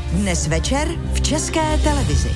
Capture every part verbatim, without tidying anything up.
Dnes večer v České televizi.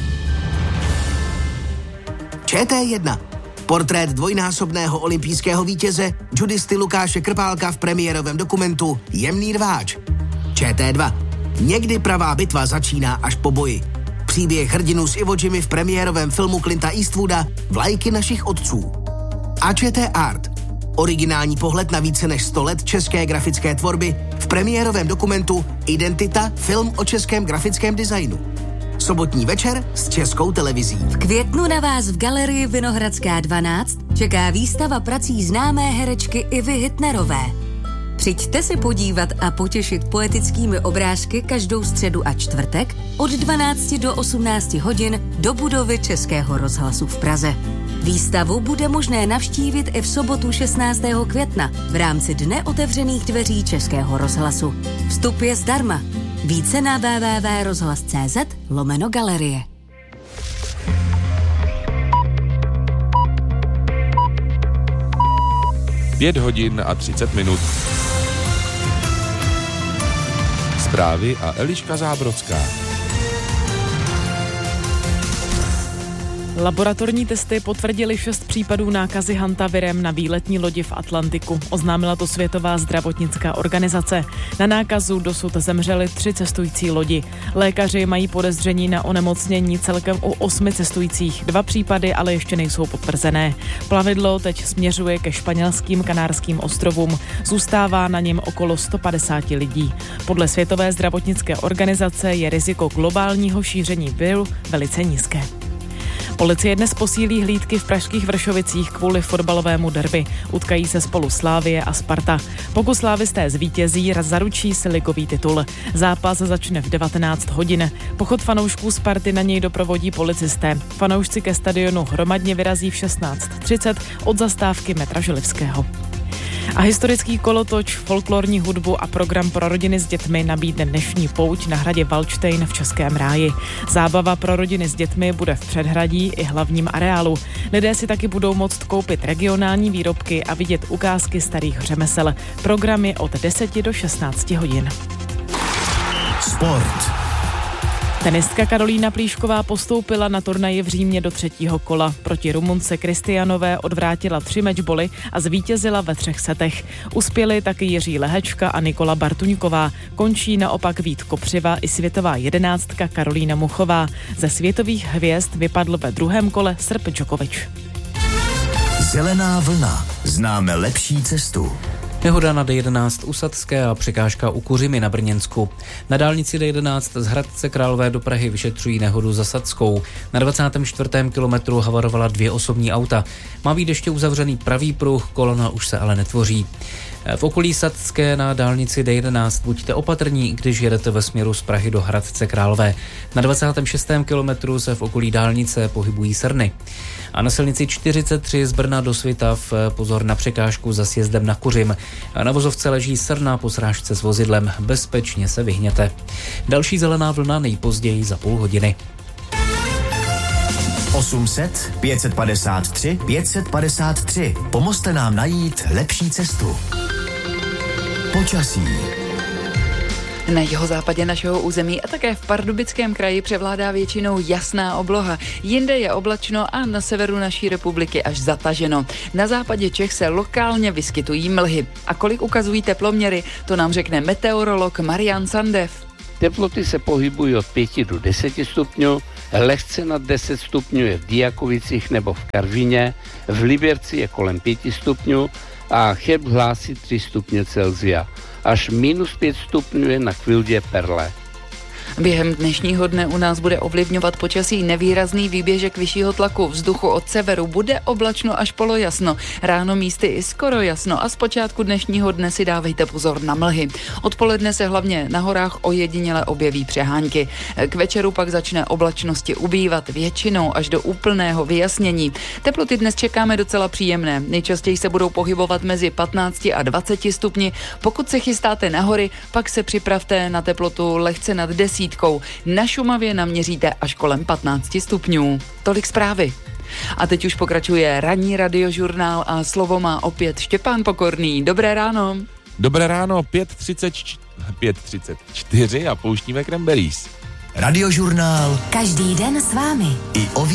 Č T jedna. Portrét dvojnásobného olympijského vítěze judisty Lukáše Krpálka v premiérovém dokumentu Jemný rváč. Č T dva. Někdy pravá bitva začíná až po boji. Příběh hrdinů s Iwo Jimy v premiérovém filmu Clinta Eastwooda Vlajky našich otců. A Č T Art. Originální pohled na více než sto let české grafické tvorby v premiérovém dokumentu Identita, film o českém grafickém designu. Sobotní večer s Českou televizí. V květnu na vás v galerii Vinohradská dvanáct čeká výstava prací známé herečky Ivy Hitnerové. Přijďte se podívat a potěšit poetickými obrázky každou středu a čtvrtek od dvanácti do osmnácti hodin do budovy Českého rozhlasu v Praze. Výstavu bude možné navštívit i v sobotu šestnáctého května v rámci Dne otevřených dveří Českého rozhlasu. Vstup je zdarma. Více na w w w tečka rozhlas tečka c z lomeno galerie. Pět hodin a třicet minut. Zprávy a Eliška Zábrodská. Laboratorní testy potvrdily šest případů nákazy hantavirem na výletní lodi v Atlantiku. Oznámila to Světová zdravotnická organizace. Na nákazu dosud zemřeli tři cestující lodi. Lékaři mají podezření na onemocnění celkem u osmi cestujících. Dva případy ale ještě nejsou potvrzené. Plavidlo teď směřuje ke španělským Kanárským ostrovům. Zůstává na něm okolo sto padesát lidí. Podle Světové zdravotnické organizace je riziko globálního šíření viru velice nízké. Policie dnes posílí hlídky v pražských Vršovicích kvůli fotbalovému derby. Utkají se spolu Slavie a Sparta. Pokud slávisté zvítězí, zaručí si ligový titul. Zápas začne v devatenáct hodin. Pochod fanoušků Sparty na něj doprovodí policisté. Fanoušci ke stadionu hromadně vyrazí v šestnáct třicet od zastávky metra Želivského. A historický kolotoč, folklorní hudbu a program pro rodiny s dětmi nabídne dnešní pouť na hradě Valdštejn v Českém ráji. Zábava pro rodiny s dětmi bude v předhradí i hlavním areálu. Lidé si taky budou moct koupit regionální výrobky a vidět ukázky starých řemesel. Programy od deseti do šestnácti hodin. Sport. Tenistka Karolína Plíšková postoupila na turnaji v Římě do třetího kola. Proti Rumunce Kristianové odvrátila tři mečboly a zvítězila ve třech setech. Uspěli taky Jiří Lehečka a Nikola Bartuňková. Končí naopak Vít Kopřiva i světová jedenáctka Karolína Muchová. Ze světových hvězd vypadl ve druhém kole Srb Djokovič. Zelená vlna. Známe lepší cestu. Nehoda na D jedenáct u Sadské a překážka u Kuřimy na Brněnsku. Na dálnici D jedenáct z Hradce Králové do Prahy vyšetřují nehodu za Sadskou. Na dvacátém čtvrtém kilometru havarovala dvě osobní auta. Má být ještě uzavřený pravý pruh, kolona už se ale netvoří. V okolí Sadské na dálnici D jedenáct buďte opatrní, když jedete ve směru z Prahy do Hradce Králové. Na dvacátém šestém kilometru se v okolí dálnice pohybují srny. A na silnici čtyřicet tři z Brna do Svitav pozor na překážku za sjezdem na Kuřim. A na vozovce leží srna po srážce s vozidlem. Bezpečně se vyhněte. Další zelená vlna nejpozději za půl hodiny. osm set, pět set padesát tři, pět set padesát tři. Pomozte nám najít lepší cestu. Počasí. Na jihozápadě našeho území a také v Pardubickém kraji převládá většinou jasná obloha. Jinde je oblačno a na severu naší republiky až zataženo. Na západě Čech se lokálně vyskytují mlhy. A kolik ukazují teploměry, to nám řekne meteorolog Marian Sandev. Teploty se pohybují od pěti do deseti stupňů, lehce nad deset stupňů je v Diakovicích nebo v Karvině, v Liberci je kolem pěti stupňů a Cheb hlásí tři stupně Celsia. Až minus pět stupňů je na Kvildě Perle. Během dnešního dne u nás bude ovlivňovat počasí nevýrazný výběžek vyššího tlaku vzduchu od severu. Bude oblačno až polojasno, ráno místy i skoro jasno a zpočátku dnešního dne si dávejte pozor na mlhy. Odpoledne se hlavně na horách ojediněle objeví přehánky. K večeru pak začne oblačnosti ubývat většinou až do úplného vyjasnění. Teploty dnes čekáme docela příjemné. Nejčastěji se budou pohybovat mezi patnácti a dvaceti stupni. Pokud se chystáte na hory, pak se připravte na teplotu lehce nad desítkou. Na Šumavě naměříte až kolem patnácti stupňů. Tolik zprávy. A teď už pokračuje ranní radiožurnál a slovo má opět Štěpán Pokorný. Dobré ráno. Dobré ráno, pět třicet čtyři a pouštíme Cranberries. Radiožurnál Každý den s vámi. i o